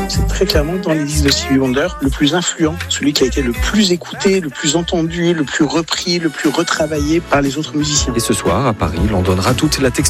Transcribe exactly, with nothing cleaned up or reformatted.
c'est très clairement dans les disques de Stevie Wonder le plus influent, celui qui a été le plus écouté, le plus entendu, le plus repris, le plus retravaillé par les autres musiciens. Et ce soir, à Paris, l'on donnera toute la texture